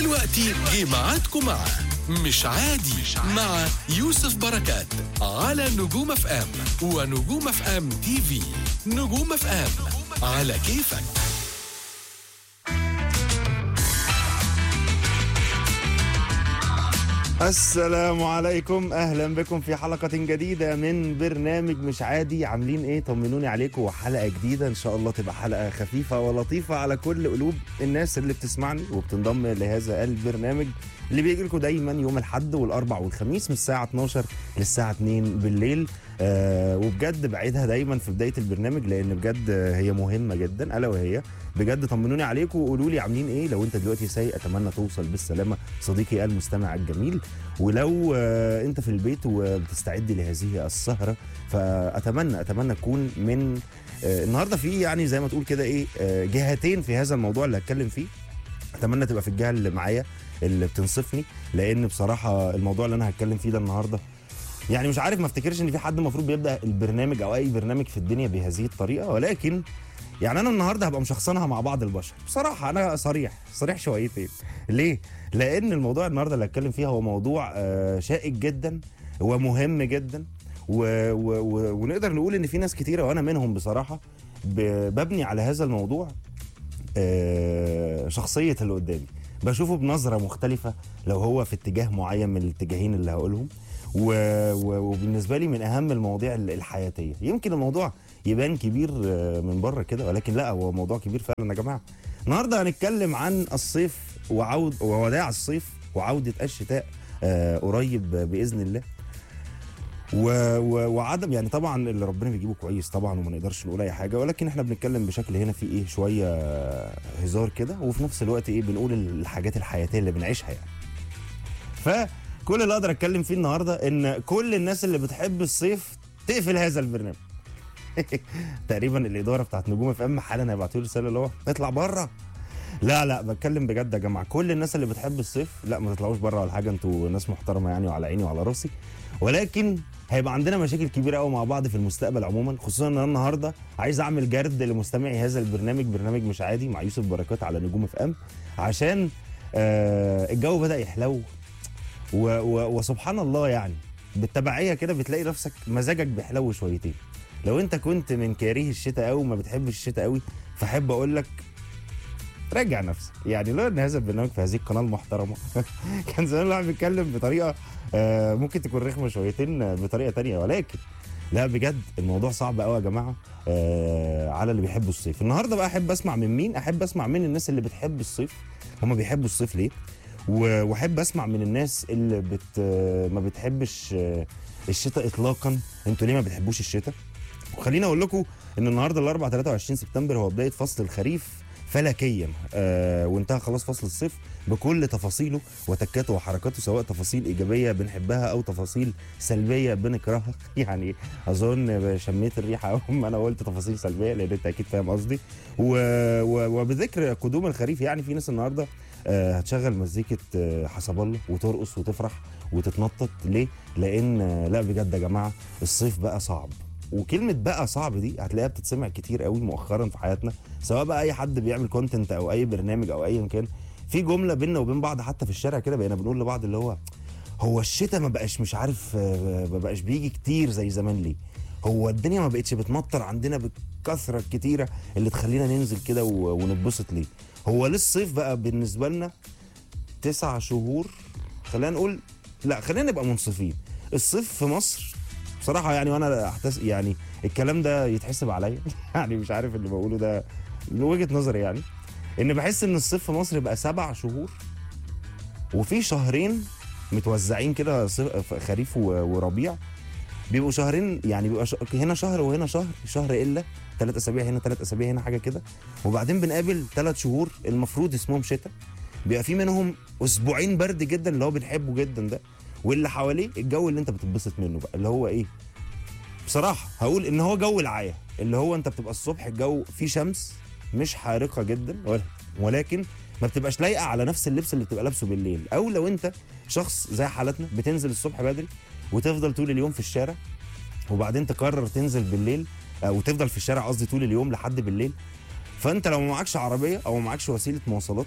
دلوقتي جه ميعادكم مع مش عادي مع يوسف بركات على نجوم اف ام ونجوم اف ام تي في. نجوم اف ام على كيفك. السلام عليكم، اهلا بكم في حلقة جديدة من برنامج مش عادي. عاملين ايه؟ طمنوني عليكم، وحلقة جديدة ان شاء الله تبقى حلقة خفيفة ولطيفة على كل قلوب الناس اللي بتسمعني وبتنضم لهذا البرنامج اللي بيجي لكم دايما يوم الاحد والاربع والخميس من الساعة 12 للساعة 2 بالليل. وبجد بعيدها دايما في بداية البرنامج لان بجد هي مهمة جدا، الا وهي بجد طمنوني عليكم وقولوا لي عاملين ايه. لو انت دلوقتي سايق اتمنى توصل بالسلامة صديقي المستمع الجميل، ولو انت في البيت وبتستعد لهذه السهرة فاتمنى تكون من النهارده في يعني زي ما تقول كده ايه جهتين في هذا الموضوع اللي هتكلم فيه. اتمنى تبقى في الجهه اللي معايا اللي بتنصفني، لان بصراحه الموضوع اللي انا هتكلم فيه ده النهارده يعني مش عارف، ما افتكرش ان في حد المفروض بيبدا البرنامج او اي برنامج في الدنيا بهذه الطريقه، ولكن يعني انا النهارده هبقى مشخصنها مع بعض البشر. بصراحه انا صريح شويتين. ليه؟ لان الموضوع النهارده اللي هتكلم فيه هو موضوع شائك جدا ومهم جدا، ونقدر نقول ان في ناس كتيره وانا منهم بصراحه ببني على هذا الموضوع شخصيه اللي قدامي، بشوفه بنظره مختلفه لو هو في اتجاه معين من الاتجاهين اللي هقولهم. وبالنسبه لي من اهم المواضيع الحياتيه. يمكن الموضوع يبان كبير من بره كده، ولكن لا، هو موضوع كبير فعلا يا جماعه. النهارده هنتكلم عن الصيف ووداع الصيف وعوده الشتاء قريب باذن الله. وعدم يعني طبعا اللي ربنا بيجيبه كويس طبعا وما نقدرش نقول اي حاجه، ولكن احنا بنتكلم بشكل هنا في ايه شويه هزار كده، وفي نفس الوقت ايه بنقول الحاجات الحياتيه اللي بنعيشها يعني. فكل اللي اقدر اتكلم فيه النهارده ان كل الناس اللي بتحب الصيف تقفل هذا البرنامج. تقريبا الاداره بتاعت نجوم اف ام حالا هيبعتوا لي رساله اللي هو اطلع بره. لا بتكلم بجد يا جماعه، كل الناس اللي بتحب الصيف لا ما تطلعوش بره ولا حاجه، انتوا ناس محترمه يعني وعلى عيني وعلى راسي، ولكن هيبقى عندنا مشاكل كبيره قوي مع بعض في المستقبل عموما. خصوصا ان انا النهارده عايز اعمل جرد لمستمعي هذا البرنامج، برنامج مش عادي مع يوسف بركات على نجوم اف ام، عشان الجو بدا يحلو وسبحان الله يعني بالتبعيه كده بتلاقي نفسك مزاجك بيحلو شويتين. لو انت كنت من كاريه الشتاء قوي وما بتحبش الشتاء قوي، فاحب اقول لك رجع نفسك. يعني لو ان هذا البرنامج في هذه القناه المحترمه كان زمان الواحد بيتكلم بطريقه ممكن تكون رخمه شويتين بطريقه تانية، ولكن لا بجد الموضوع صعب قوي يا جماعه على اللي بيحبوا الصيف. النهارده بقى احب اسمع من مين؟ احب اسمع من الناس اللي بتحب الصيف، هم بيحبوا الصيف ليه؟ واحب اسمع من الناس اللي ما بتحبش الشتاء اطلاقا، انتوا ليه ما بتحبوش الشتاء؟ وخليني اقول لكم ان النهارده الاربعاء 23 سبتمبر هو بدايه فصل الخريف فلكيا، وانتهى خلاص فصل الصيف بكل تفاصيله وتكاته وحركاته، سواء تفاصيل ايجابيه بنحبها او تفاصيل سلبيه بنكرهها. يعني اظن شميت الريحه اول ما انا قلت تفاصيل سلبيه، لان انت اكيد فاهم قصدي. وبذكر قدوم الخريف يعني في ناس النهارده هتشغل مزيكه حسب الله وترقص وتفرح وتتنطط. ليه؟ لان لا بجد يا جماعه الصيف بقى صعب، وكلمه بقى صعب دي هتلاقيها بتتسمع كتير قوي مؤخرا في حياتنا، سواء بقى اي حد بيعمل كونتنت او اي برنامج او ايا كان. في جمله بيننا وبين بعض حتى في الشارع كده بقينا بنقول لبعض اللي هو الشتاء ما بقاش مش عارف ما بقاش بيجي كتير زي زمان ليه؟ هو الدنيا ما بقتش بتمطر عندنا بالكثره الكتيره اللي تخلينا ننزل كده ونتبسط ليه؟ هو ليه الصيف بقى بالنسبه لنا 9 شهور؟ خلينا نقول لا، خلينا نبقى منصفين. الصيف في مصر بصراحه يعني، وانا يعني الكلام ده يتحسب عليا يعني مش عارف اللي بقوله ده من وجهه نظري، يعني ان بحس ان الصيف في مصر بقى 7 شهور، وفي شهرين متوزعين كده خريف وربيع، بيبقوا شهرين يعني بيبقى هنا شهر وهنا شهر الا 3 اسابيع هنا 3 اسابيع هنا حاجه كده، وبعدين بنقابل 3 شهور المفروض اسمهم شتاء، بيبقى في منهم اسبوعين برد جدا اللي هو بنحبه جدا ده، واللي حواليه الجو اللي انت بتتبسط منه بقى اللي هو ايه؟ بصراحه هقول ان هو جو العايه، اللي هو انت بتبقى الصبح الجو فيه شمس مش حارقه جدا، ولكن ما بتبقاش لايقه على نفس اللبس اللي بتبقى لابسه بالليل. او لو انت شخص زي حالتنا بتنزل الصبح بدري وتفضل طول اليوم في الشارع، وبعدين تقرر تنزل بالليل وتفضل في الشارع قصدي طول اليوم لحد بالليل، فانت لو ما معكش عربيه او ما معكش وسيله مواصلات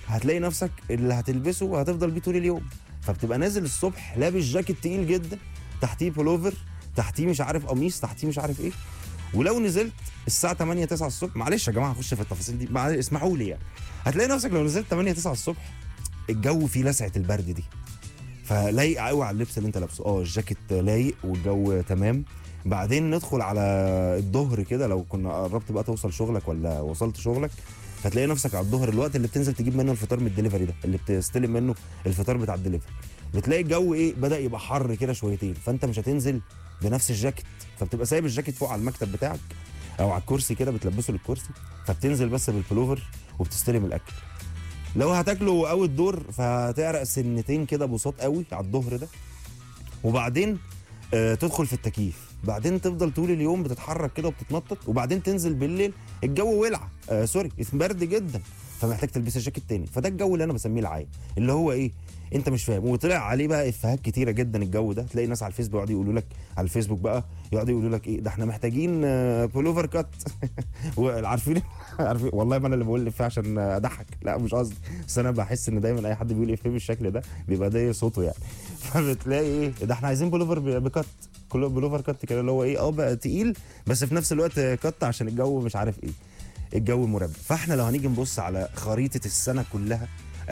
هتلاقي نفسك اللي هتلبسه هتفضل بيه طول اليوم. فبتبقى نازل الصبح لابس جاكيت تقيل جدا، تحتيه بولوفر، تحتيه مش عارف قميص، تحتيه مش عارف ايه. ولو نزلت الساعه 8 9 الصبح، معلش يا جماعه هخش في التفاصيل دي، اسمحوا لي يعني، هتلاقي نفسك لو نزلت 8 9 الصبح الجو فيه لسعه البرد دي، فلايق قوي على اللبس اللي انت لابسه. الجاكيت لايق والجو تمام. بعدين ندخل على الظهر كده، لو كنا قربت بقى توصل شغلك ولا وصلت شغلك، فتلاقي نفسك على الظهر، الوقت اللي بتنزل تجيب منه الفطار من الدليفري ده، اللي بتستلم منه الفطار بتاع الدليفري، بتلاقي الجو ايه بدأ يبقى حر كده شويتين، فانت مش هتنزل بنفس الجاكيت، فبتبقى سايب الجاكيت فوق على المكتب بتاعك او على الكرسي كده، بتلبسه للكرسي، فبتنزل بس بالبلوفر وبتستلم الاكل. لو هتاكله اوت دور فهتعرق سنتين كده بساط قوي على الظهر ده، وبعدين تدخل في التكييف، بعدين تفضل طول اليوم بتتحرك كده وبتتنطط، وبعدين تنزل بالليل الجو ولع، سوري برد جدا، فمحتاج تلبس الجاكيت تاني. فده الجو اللي انا بسميه العاي، اللي هو ايه انت مش فاهم. وطلع عليه بقى افيهات كتيره جدا الجو ده، تلاقي ناس على الفيسبوك يقعدوا يقولوا لك، على الفيسبوك بقى يقعدوا يقولوا لك ايه ده احنا محتاجين بولوفر كات عارفين عارفين والله ما انا اللي بقول الافيه عشان اضحك، لا مش قصدي، بس انا بحس ان دايما اي حد بيقول افيه بالشكل ده بيبقى ده صوته يعني. فبتلاقي ايه ده احنا عايزين بولوفر بكات، كله بولوفر كات كده، اللي هو ايه بقى تقيل بس في نفس الوقت كات عشان الجو مش عارف ايه، الجو مربع. فاحنا لو هنيجي نبص على خريطه السنه كلها،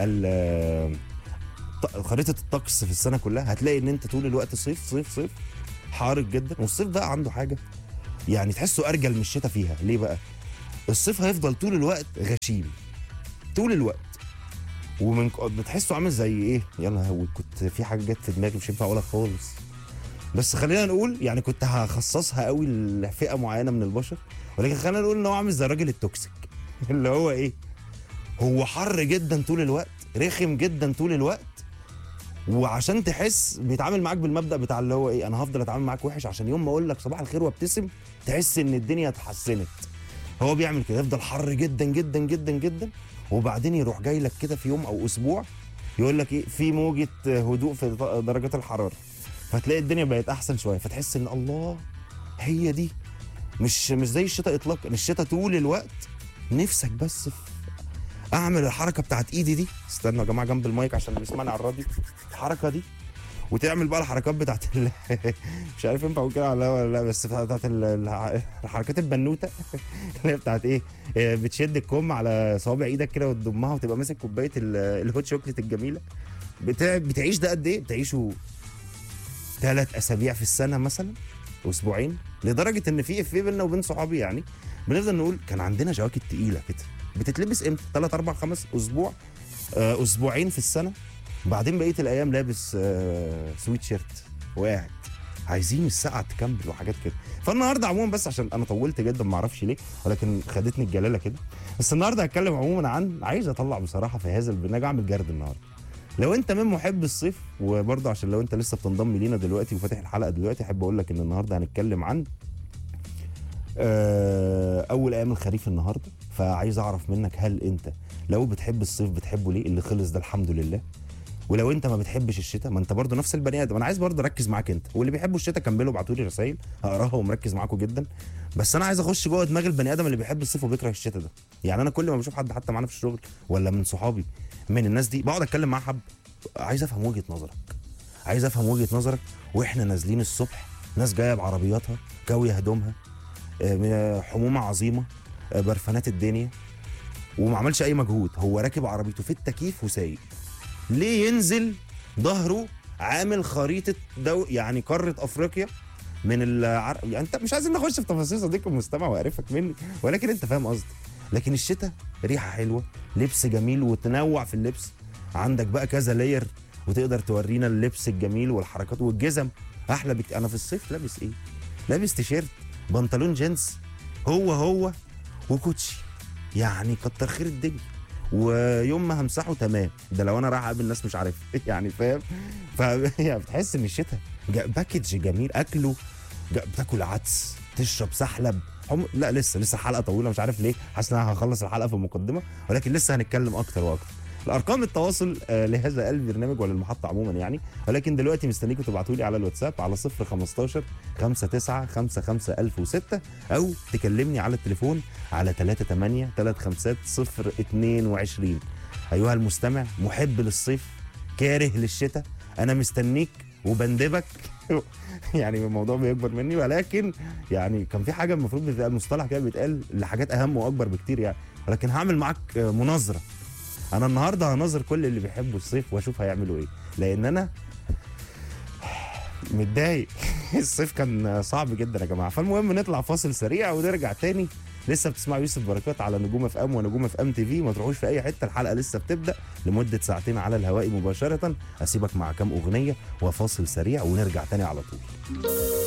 خريطه الطقس في السنه كلها، هتلاقي ان انت طول الوقت صيف صيف صيف، حار جدا. والصيف بقى عنده حاجه يعني تحسه ارجل من الشتاء فيها. ليه بقى؟ الصيف هيفضل طول الوقت غشيم طول الوقت، ومن بتحسه عامل زي ايه، يلا هو كنت في حاجه جت في دماغي مش ينفع اقولها خالص، بس خلينا نقول يعني كنت هخصصها قوي لفئه معينه من البشر، ولكن خلينا نقول ان هو عامل زي الراجل التوكسيك اللي هو ايه، هو حر جدا طول الوقت، رخم جدا طول الوقت، وعشان تحس بيتعامل معاك بالمبدا بتاع اللي هو ايه، انا هفضل اتعامل معاك وحش عشان يوم ما اقول لك صباح الخير وابتسم تحس ان الدنيا اتحسنت. هو بيعمل كده، يفضل حر جدا جدا جدا جدا، وبعدين يروح جاي لك كده في يوم او اسبوع يقول لك ايه، في موجه هدوء في درجات الحراره، فتلاقي الدنيا بقت احسن شويه، فتحس ان الله هي دي، مش زي الشتاء اطلاقا. الشتاء طول الوقت نفسك بس اعمل الحركه بتاعت ايدي دي، استنوا يا جماعه جنب المايك عشان بيسمعني على الراديو، الحركه دي، وتعمل بقى الحركات بتاعت مش عارف ينفع اقول كده ولا لا، بس بتاعت الحركات البنوته اللي هي بتاعت ايه، بتشد الكم على صوابع ايدك كده وتضمها وتبقى ماسك كوبايه الهوت شوكليت الجميله. بتعيش ده قد ايه؟ بتعيشه 3 اسابيع في السنه مثلا، اسبوعين، لدرجه ان في افيه بينا وبين صحابي يعني بنفضل نقول كان عندنا جواكت تقيله كده بتتلبس امتى؟ 3 4 5 اسبوع، اسبوعين في السنه، بعدين بقيه الايام لابس سويت شيرت وقاعد، عايزين الساعه تكمل وحاجات كده. فالنهارده عموما، بس عشان انا طولت جدا ما اعرفش ليه، ولكن خدتني الجلاله كده، بس النهارده هتكلم عموما عن، عايز اطلع بصراحه في هذا البرنامج، اعمل جرد النهارده. لو انت من محب الصيف، وبرضه عشان لو انت لسه بتنضم لينا دلوقتي وفاتح الحلقه دلوقتي، احب اقول لك ان النهارده هنتكلم عن اول ايام الخريف النهارده. فعايز اعرف منك، هل انت لو بتحب الصيف بتحبه ليه؟ اللي خلص ده الحمد لله. ولو انت ما بتحبش الشتاء، ما انت برضه نفس البني ادم، انا عايز برضه اركز معاك انت، واللي بيحبوا الشتاء كملوا ابعتوا لي رسائل هقراها ومركز معاكم جدا. بس انا عايز اخش جوه دماغ البني ادم اللي بيحب الصيف وبيكره الشتاء ده. يعني انا كل ما بشوف حد حتى معانا في الشغل ولا من صحابي من الناس دي، بقعد اتكلم معاه حب، عايز افهم وجهه نظرك، عايز افهم وجهه نظرك. واحنا نازلين الصبح، ناس جايه بعربياتها كاويه هدومها، حمومه عظيمه، برفانات الدنيا، وما عملش اي مجهود، هو راكب عربيته في التكييف وسايق. ليه ينزل ظهره عامل خريطه يعني قاره افريقيا من يعني انت مش عايزين نخش في تفاصيل صديقي المستمع وعرفك مني، ولكن انت فاهم قصدي. لكن الشتاء ريحه حلوه، لبس جميل، وتنوع في اللبس، عندك بقى كذا لاير وتقدر تورينا اللبس الجميل والحركات والجزم احلى انا في الصيف لابس ايه؟ لابس تيشيرت، بنطلون جينز هو وكوتشي، يعني كتر خير الدنيا، ويوم ما همسحه تمام، ده لو انا رايح اقابل ناس مش عارف يعني فاهم. يعني بتحس ان الشتاء باكج جميل، اكله بتاكل عدس، تشرب سحلب لا لسه الحلقه طويله، مش عارف ليه حاسس ان انا هخلص الحلقه في المقدمه، ولكن لسه هنتكلم اكتر واكتر. الارقام التواصل لهذا البرنامج وللمحطه عموما يعني، ولكن دلوقتي مستنيكم تبعتوا لي على الواتساب على 015 59 55 1006، او تكلمني على التليفون على 38 35 022. ايها المستمع محب للصيف كاره للشتاء، انا مستنيك وبندبك. يعني الموضوع بيكبر مني، ولكن يعني كان في حاجه المفروض بتبقى مصطلح كده بيتقال لحاجات اهم واكبر بكتير يعني، ولكن هعمل معاك مناظره. انا النهارده هناظر كل اللي بيحبوا الصيف واشوف هيعملوا ايه، لان انا متضايق. الصيف كان صعب جدا يا جماعه. فالمهم نطلع فاصل سريع ونرجع تاني. لسه بتسمعوا يوسف بركات على نجوم اف ام ونجوم اف ام تي في. ما تروحوش في اي حته، الحلقه لسه بتبدا لمده ساعتين على الهواء مباشره. اسيبك مع كام اغنيه وفاصل سريع ونرجع تاني على طول.